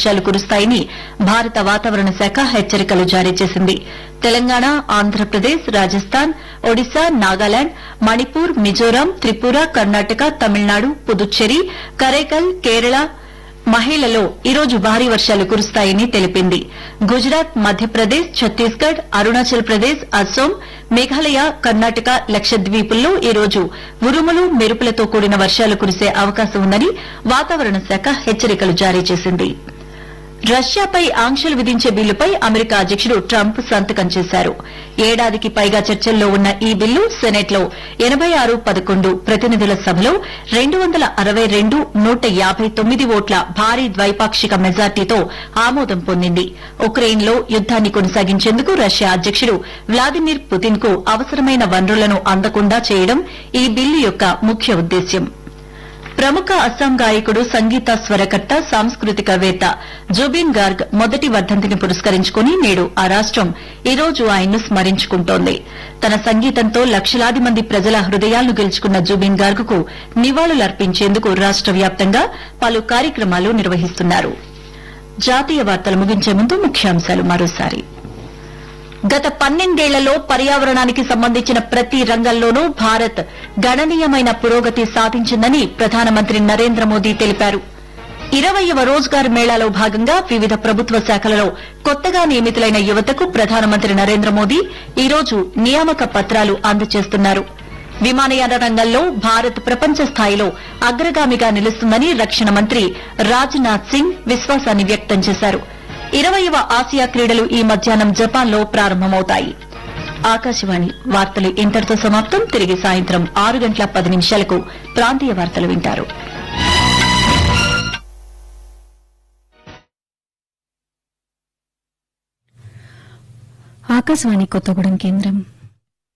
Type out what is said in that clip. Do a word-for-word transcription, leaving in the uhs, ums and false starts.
వర్షాలు కురుస్తాయని భారత వాతావరణ శాఖ హెచ్చరికలు జారీ చేసింది. తెలంగాణ, ఆంధ్రప్రదేశ్, రాజస్థాన్, ఒడిశా, నాగాలాండ్, మణిపూర్, మిజోరాం, త్రిపుర, కర్ణాటక, తమిళనాడు, పుదుచ్చేరి, కరైకల్, కేరళ, మహిళలో ఈరోజు భారీ వర్షాలు కురుస్తాయని తెలిపింది. గుజరాత్, మధ్యప్రదేశ్, ఛత్తీస్గఢ్, అరుణాచల్ ప్రదేశ్, అస్సోం, మేఘాలయ, కర్ణాటక, లక్షద్వీపుల్లో ఈరోజు ఉరుములు, మెరుపులతో కూడిన వర్షాలు కురిసే అవకాశం ఉందని వాతావరణ శాఖ హెచ్చరికలు జారీ చేసింది. రష్యాపై ఆంక్షలు విధించే బిల్లుపై అమెరికా అధ్యకుడు ట్రంప్ సంతకం చేశారు. ఏడాదికి పైగా చర్చల్లో ఉన్న ఈ బిల్లు సెనెట్లో ఎనబై ఆరు పదకొండు ప్రతినిధుల సభలో రెండు వందల అరవై రెండు నూట యాబై తొమ్మిది ఓట్ల భారీ ద్వైపాక్షిక మెజార్టీతో ఆమోదం పొందింది. ఉక్రెయిన్లో యుద్దాన్ని కొనసాగించేందుకు రష్యా అధ్యకుడు వ్లాదిమిర్ పుతిన్ కు అవసరమైన వనరులను అందకుండా చేయడం ఈ బిల్లు యొక్క ముఖ్య ఉద్దేశ్యం. ప్రముఖ అస్సాం గాయకుడు, సంగీత స్వరకర్త, సాంస్కృతికవేత్త జుబిన్ గార్గ్ మొదటి వర్ధంతిని పురస్కరించుకుని నేడు ఆ రాష్టం ఈ రోజు ఆయన్ను స్మరించుకుంటోంది. తన సంగీతంతో లక్షలాది మంది ప్రజల హృదయాలను గెలుచుకున్న జుబిన్ గార్గ్ కు నివాళులర్పించేందుకు రాష్ట వ్యాప్తంగా పలు కార్యక్రమాలు నిర్వహిస్తున్నారు. జాతీయ వార్తలు ముగించే ముందు ముఖ్యాంశాలు మరోసారి. గత పన్నెండేళ్లలో పర్యావరణానికి సంబంధించిన ప్రతి రంగంలోనూ భారత్ గణనీయమైన పురోగతి సాధించిందని ప్రధానమంత్రి నరేంద్ర మోదీ తెలిపారు. ఇరవైవ రోజ్గార్ మేళాలో భాగంగా వివిధ ప్రభుత్వ శాఖలలో కొత్తగా నియమితులైన యువతకు ప్రధానమంత్రి నరేంద్ర మోదీ ఈ రోజు నియామక పత్రాలు అందజేస్తున్నారు. విమానయాన రంగంలో భారత్ ప్రపంచ స్థాయిలో అగ్రగామిగా నిలుస్తుందని రక్షణ మంత్రి రాజ్నాథ్ సింగ్ విశ్వాసాన్ని వ్యక్తం చేశారు. ఇరవైవ ఆసియా క్రీడలు ఈ మధ్యాహ్నం జపాన్లో ప్రారంభమవుతాయి. ఆకాశవాణి వార్తలు ఇంతటితో సమాప్తం. తిరిగి సాయంత్రం ఆరు గంటల పది నిమిషాలకు ప్రాంతీయ వార్తలు వింటారు. ఆకాశవాణి కొత్తగూడెం కేంద్రం.